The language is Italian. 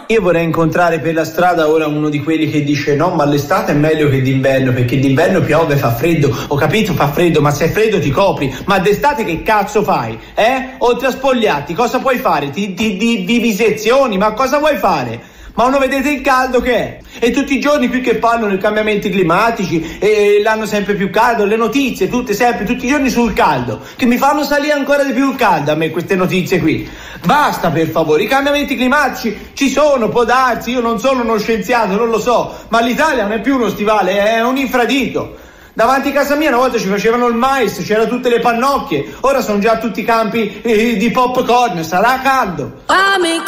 Io vorrei incontrare per la strada ora uno di quelli che dice no, ma l'estate è meglio che d'inverno, perché d'inverno piove, fa freddo. Ho capito, fa freddo, ma se è freddo ti copri. Ma d'estate che cazzo fai? Oltre a spogliarti, cosa puoi fare? Ti vivisezioni, ma cosa vuoi fare? Ma non vedete il caldo che è? E tutti i giorni qui che parlano dei cambiamenti climatici e l'hanno sempre più caldo, le notizie tutte sempre, tutti i giorni sul caldo, che mi fanno salire ancora di più il caldo a me queste notizie qui. Basta per favore, i cambiamenti climatici ci sono, può darsi, io non sono uno scienziato, non lo so, ma l'Italia non è più uno stivale, è un infradito. Davanti a casa mia una volta ci facevano il mais, c'era tutte le pannocchie, ora sono già tutti campi di popcorn, sarà caldo.